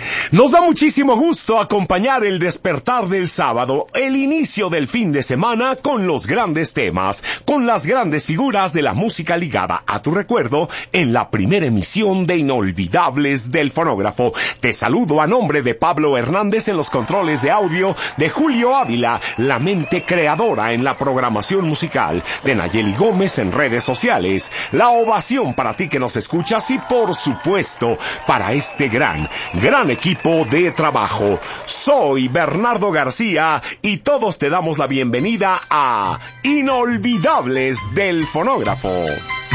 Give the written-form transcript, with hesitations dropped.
Nos da muchísimo gusto acompañar el despertar del sábado, el inicio del fin de semana con los grandes temas, con las grandes figuras de la música ligada a tu recuerdo en la primera emisión de Inolvidables del Fonógrafo. Te saludo a nombre de Pablo Hernández en los controles de audio, de Julio Ávila, la mente creadora en la programación musical, de Nayeli Gómez en redes sociales. La ovación para ti que nos escuchas y por supuesto para este gran equipo de trabajo. Soy Bernardo García y todos te damos la bienvenida a Inolvidables del Fonógrafo.